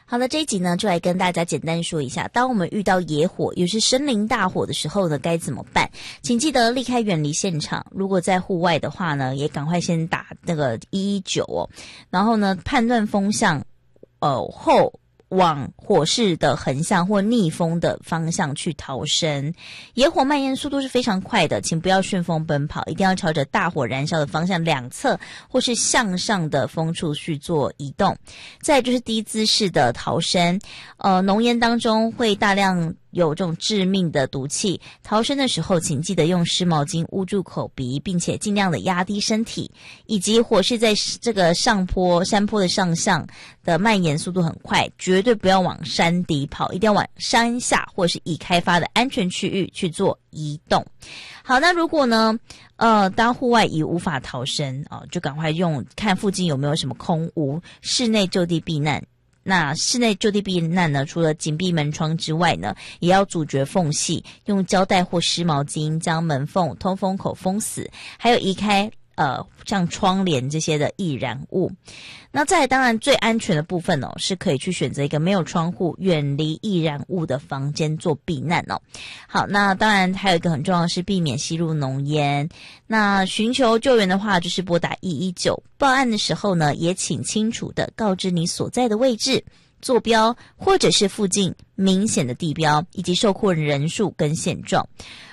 好了，这一集呢就来跟大家简单说一下，当我们遇到野火，也是森林大火的时候呢，该怎么办？请记得离开远离现场，如果在户外的话呢，也赶快先打那个119哦，然后呢判断风向后往火势的横向或逆风的方向去逃生。野火蔓延速度是非常快的，请不要顺风奔跑，一定要朝着大火燃烧的方向两侧或是向上的风处去做移动。再来就是低姿势的逃生，浓烟当中会大量有这种致命的毒气，逃生的时候请记得用湿毛巾捂住口鼻，并且尽量的压低身体，以及火势在这个山坡的上向的蔓延速度很快，绝对不要往山底跑，一定要往山下或是已开发的安全区域去做移动。好，那如果呢当户外已无法逃生就赶快看附近有没有什么空屋，室内就地避难。那室内就地避难呢，除了紧闭门窗之外呢，也要阻绝缝隙，用胶带或湿毛巾将门缝、通风口封死，还有移开像窗帘这些的易燃物。那再来当然最安全的部分是可以去选择一个没有窗户、远离易燃物的房间做避难好，那当然还有一个很重要的是避免吸入浓烟。那寻求救援的话，就是拨打119。报案的时候呢，也请清楚的告知你所在的位置、坐标或者是附近明显的地标，以及受困人数跟现状。